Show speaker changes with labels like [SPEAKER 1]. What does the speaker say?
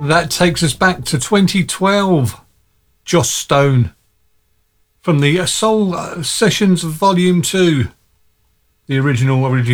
[SPEAKER 1] That takes us back to 2012. Joss Stone from the Soul Sessions Volume 2. The original